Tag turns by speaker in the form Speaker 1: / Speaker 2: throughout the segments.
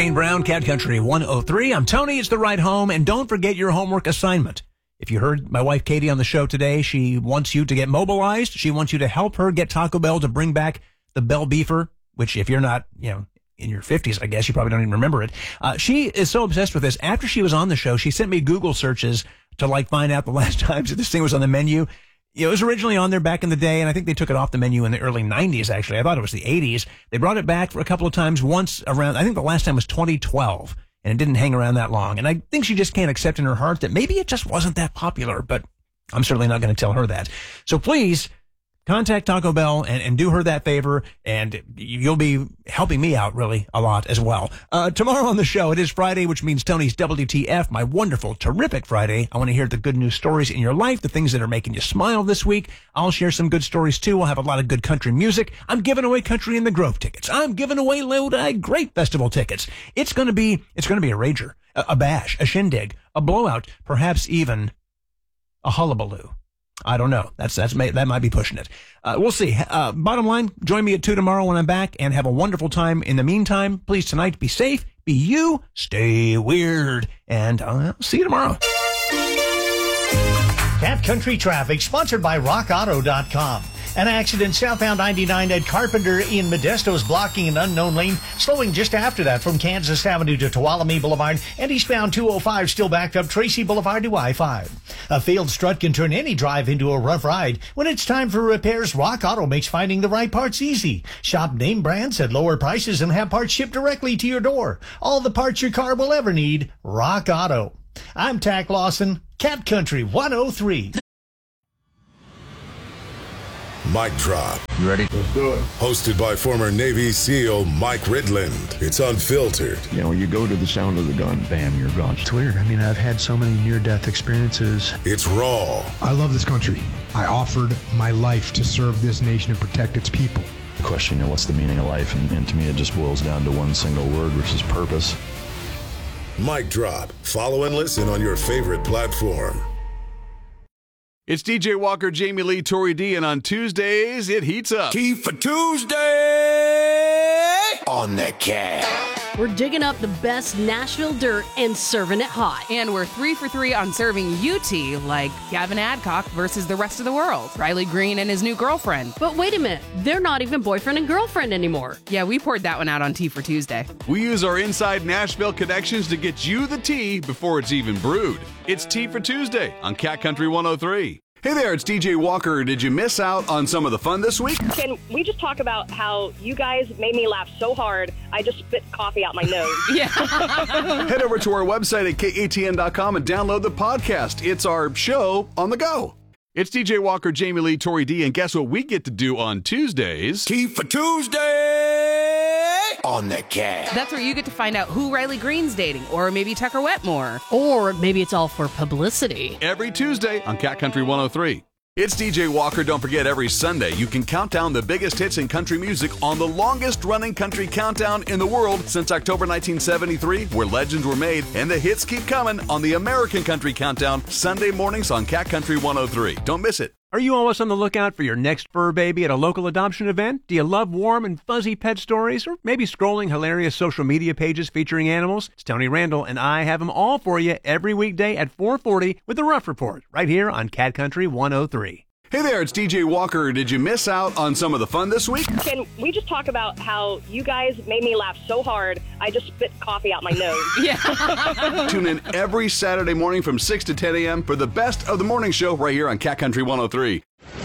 Speaker 1: Kane Brown, Cat Country 103. I'm Tony. It's the ride home. And don't forget your homework assignment. If you heard my wife Katie on the show today, she wants you to get mobilized. She wants you to help her get Taco Bell to bring back the Bell Beefer, which if you're not, in your 50s, I guess you probably don't even remember it. She is so obsessed with this. After she was on the show, she sent me Google searches to find out the last times that this thing was on the menu. It was originally on there back in the day, and I think they took it off the menu in the early 90s, actually. I thought it was the 80s. They brought it back for a couple of times, once around, I think the last time was 2012, and it didn't hang around that long. And I think she just can't accept in her heart that maybe it just wasn't that popular, but I'm certainly not going to tell her that. So please, contact Taco Bell and do her that favor, and you'll be helping me out really a lot as well. Tomorrow on the show, it is Friday, which means Tony's WTF, my wonderful, terrific Friday. I want to hear the good news stories in your life, the things that are making you smile this week. I'll share some good stories too. We'll have a lot of good country music. I'm giving away Country in the Grove tickets. I'm giving away Lodi Great Festival tickets. It's going to be a rager, a bash, a shindig, a blowout, perhaps even a hullabaloo. I don't know. That might be pushing it. We'll see. Bottom line, join me at 2 tomorrow when I'm back, and have a wonderful time. In the meantime, please tonight, be safe, be you, stay weird, and I'll see you tomorrow.
Speaker 2: Cat Country Traffic, sponsored by RockAuto.com. An accident southbound 99 at Carpenter in Modesto is blocking an unknown lane, slowing just after that from Kansas Avenue to Tuolumne Boulevard, and eastbound 205 still backed up Tracy Boulevard to I-5. A failed strut can turn any drive into a rough ride. When it's time for repairs, Rock Auto makes finding the right parts easy. Shop name brands at lower prices and have parts shipped directly to your door. All the parts your car will ever need, Rock Auto. I'm Tack Lawson, Cat Country 103.
Speaker 3: Mic Drop.
Speaker 4: You ready?
Speaker 3: Let's do it. Hosted by former Navy SEAL Mike Ridland. It's unfiltered.
Speaker 4: You go to the sound of the gun, bam, you're gone.
Speaker 5: It's weird. I've had so many near-death experiences.
Speaker 3: It's raw.
Speaker 6: I love this country. I offered my life to serve this nation and protect its people.
Speaker 4: The question, what's the meaning of life? And to me, it just boils down to one single word, which is purpose.
Speaker 3: Mic Drop. Follow and listen on your favorite platform.
Speaker 7: It's DJ Walker, Jamie Lee, Tori D, and on Tuesdays, it heats up.
Speaker 3: Tea for Tuesday on the Cat.
Speaker 8: We're digging up the best Nashville dirt and serving it hot.
Speaker 9: And we're 3 for 3 on serving you tea, like Gavin Adcock versus the rest of the world, Riley Green and his new girlfriend.
Speaker 8: But wait a minute, they're not even boyfriend and girlfriend anymore.
Speaker 9: Yeah, we poured that one out on Tea for Tuesday.
Speaker 7: We use our inside Nashville connections to get you the tea before it's even brewed. It's Tea for Tuesday on Cat Country 103. Hey there, it's DJ Walker. Did you miss out on some of the fun this week?
Speaker 10: Can we just talk about how you guys made me laugh so hard, I just spit coffee out my nose?
Speaker 9: Yeah.
Speaker 7: Head over to our website at katn.com and download the podcast. It's our show on the go. It's DJ Walker, Jamie Lee, Tori D, and guess what we get to do on Tuesdays?
Speaker 3: Tea for Tuesday on the Cat.
Speaker 9: That's where you get to find out who Riley Green's dating, or maybe Tucker Wetmore.
Speaker 8: Or maybe it's all for publicity.
Speaker 7: Every Tuesday on Cat Country 103. It's DJ Walker. Don't forget, every Sunday you can count down the biggest hits in country music on the longest-running country countdown in the world since October 1973, where legends were made, and the hits keep coming on the American Country Countdown, Sunday mornings on Cat Country 103. Don't miss it.
Speaker 1: Are you always on the lookout for your next fur baby at a local adoption event? Do you love warm and fuzzy pet stories? Or maybe scrolling hilarious social media pages featuring animals? It's Tony Randall, and I have them all for you every weekday at 4:40 with the Rough Report, right here on Cat Country 103.
Speaker 7: Hey there, it's DJ Walker. Did you miss out on some of the fun this week?
Speaker 10: Can we just talk about how you guys made me laugh so hard, I just spit coffee out my nose?
Speaker 9: Yeah.
Speaker 7: Tune in every Saturday morning from 6 to 10 a.m. for the best of the morning show right here on Cat Country 103.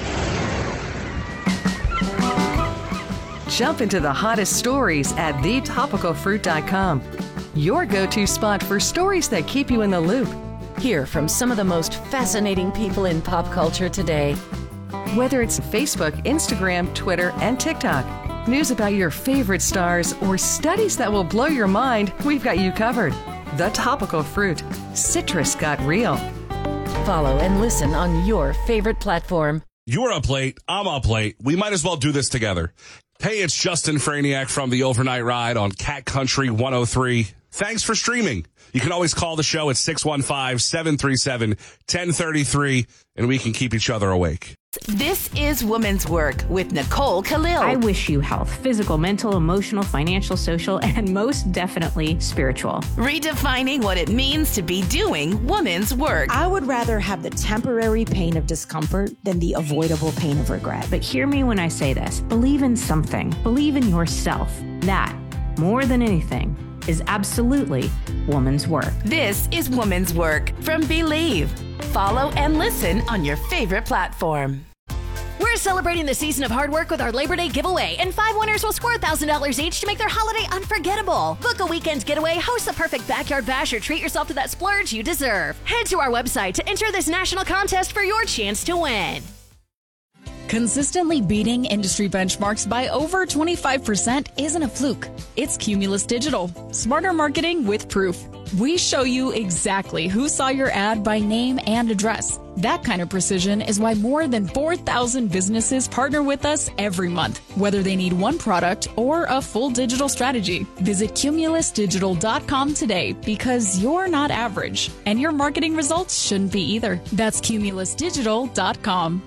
Speaker 11: Jump into the hottest stories at thetopicalfruit.com. Your go-to spot for stories that keep you in the loop.
Speaker 12: Hear from some of the most fascinating people in pop culture today.
Speaker 11: Whether it's Facebook, Instagram, Twitter, and TikTok, news about your favorite stars, or studies that will blow your mind, we've got you covered. The Topical Fruit. Citrus got real.
Speaker 12: Follow and listen on your favorite platform.
Speaker 13: You're up late. I'm up late. We might as well do this together. Hey, it's Justin Franiak from the Overnight Ride on Cat Country 103. Thanks for streaming. You can always call the show at 615-737-1033, and we can keep each other awake.
Speaker 14: This is Woman's Work with Nicole Khalil.
Speaker 15: I wish you health, physical, mental, emotional, financial, social, and most definitely spiritual.
Speaker 14: Redefining what it means to be doing woman's work.
Speaker 16: I would rather have the temporary pain of discomfort than the avoidable pain of regret.
Speaker 15: But hear me when I say this. Believe in something. Believe in yourself. That, more than anything, is absolutely woman's work.
Speaker 14: This is Woman's Work from Believe. Follow and listen on your favorite platform.
Speaker 8: We're celebrating the season of hard work with our Labor Day giveaway, and 5 winners will score $1,000 each to make their holiday unforgettable. Book a weekend getaway, host the perfect backyard bash, or treat yourself to that splurge you deserve. Head to our website to enter this national contest for your chance to win.
Speaker 17: Consistently beating industry benchmarks by over 25% isn't a fluke. It's Cumulus Digital. Smarter marketing with proof. We show you exactly who saw your ad by name and address. That kind of precision is why more than 4,000 businesses partner with us every month, whether they need one product or a full digital strategy. Visit cumulusdigital.com today because you're not average, and your marketing results shouldn't be either. That's cumulusdigital.com.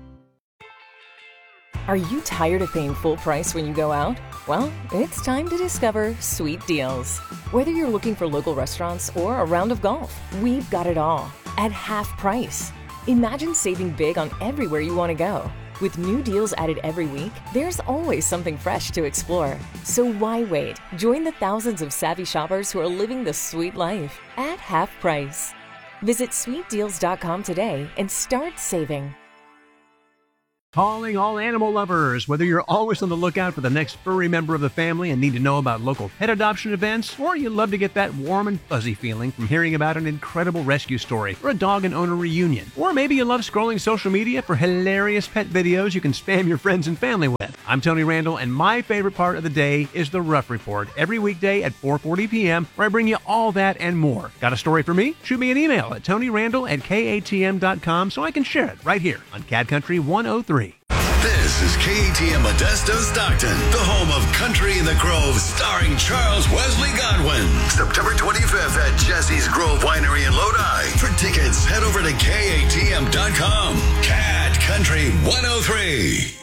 Speaker 18: Are you tired of paying full price when you go out? Well, it's time to discover Sweet Deals. Whether you're looking for local restaurants or a round of golf, we've got it all at half price. Imagine saving big on everywhere you want to go. With new deals added every week, there's always something fresh to explore. So why wait? Join the thousands of savvy shoppers who are living the sweet life at half price. Visit sweetdeals.com today and start saving.
Speaker 1: Calling all animal lovers. Whether you're always on the lookout for the next furry member of the family and need to know about local pet adoption events, or you love to get that warm and fuzzy feeling from hearing about an incredible rescue story or a dog and owner reunion, or maybe you love scrolling social media for hilarious pet videos you can spam your friends and family with. I'm Tony Randall, and my favorite part of the day is the Rough Report, every weekday at 4:40 p.m., where I bring you all that and more. Got a story for me? Shoot me an email at tonyrandall@katm.com so I can share it right here on Cat Country 103.
Speaker 19: This is KATM Modesto Stockton, the home of Country in the Grove, starring Charles Wesley Godwin. September 25th at Jesse's Grove Winery in Lodi. For tickets, head over to KATM.com. Cat Country 103.